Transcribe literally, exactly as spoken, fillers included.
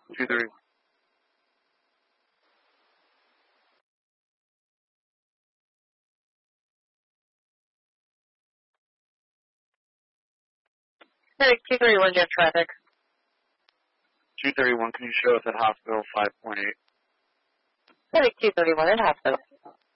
two thirty. Hey, two thirty-one, jet traffic. two thirty-one, can you show us at hospital five point eight? Hey, two thirty-one in hospital.